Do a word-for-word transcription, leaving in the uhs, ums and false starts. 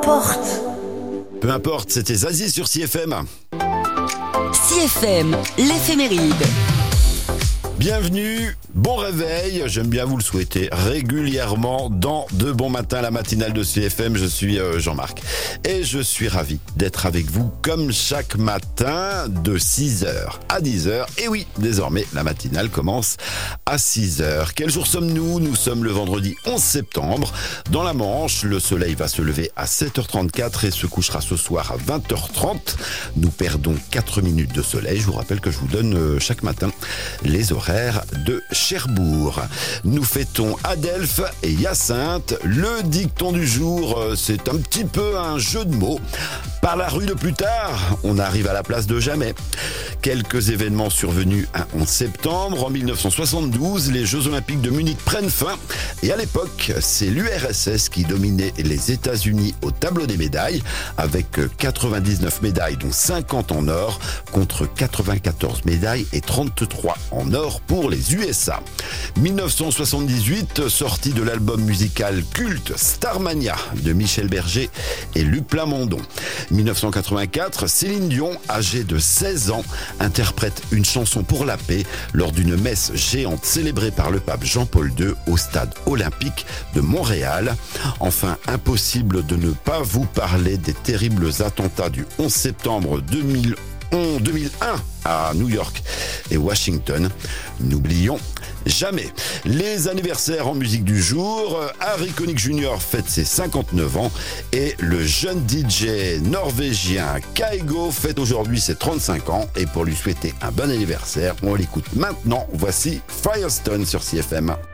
importe. Peu importe, c'était Zazie sur C F M. C F M, l'éphéméride. Bienvenue, bon réveil, j'aime bien vous le souhaiter régulièrement dans De Bon Matin, la matinale de C F M. Je suis euh, Jean-Marc et je suis ravi d'être avec vous comme chaque matin de six heures à dix heures. Et oui, désormais, la matinale commence à six heures. Quel jour sommes-nous ? Nous sommes le vendredi onze septembre. Dans la Manche, le soleil va se lever à sept heures trente-quatre et se couchera ce soir à vingt heures trente. Nous perdons quatre minutes de soleil. Je vous rappelle que je vous donne euh, chaque matin les horaires de Cherbourg. Nous fêtons Adelphes et Hyacinthe. Le dicton du jour, c'est un petit peu un jeu de mots. Par la rue de plus tard, on arrive à la place de jamais. Quelques événements survenus un onze septembre. En mille neuf cent soixante-douze, les Jeux Olympiques de Munich prennent fin. Et à l'époque, c'est l'U R S S qui dominait les États-Unis au tableau des médailles, avec quatre-vingt-dix-neuf médailles, dont cinquante en or, contre quatre-vingt-quatorze médailles et trente-trois en or pour les U S A. mille neuf cent soixante-dix-huit, sortie de l'album musical culte Starmania de Michel Berger et Luc Plamondon. mille neuf cent quatre-vingt-quatre, Céline Dion, âgée de seize ans, interprète une chanson pour la paix lors d'une messe géante célébrée par le pape Jean-Paul deux au stade olympique de Montréal. Enfin, impossible de ne pas vous parler des terribles attentats du onze septembre deux mille un à New York et Washington. N'oublions jamais. Les anniversaires en musique du jour, Harry Connick Junior fête ses cinquante-neuf ans et le jeune D J norvégien Kygo fête aujourd'hui ses trente-cinq ans. Et pour lui souhaiter un bon anniversaire, on l'écoute maintenant. Voici Firestone sur C F M.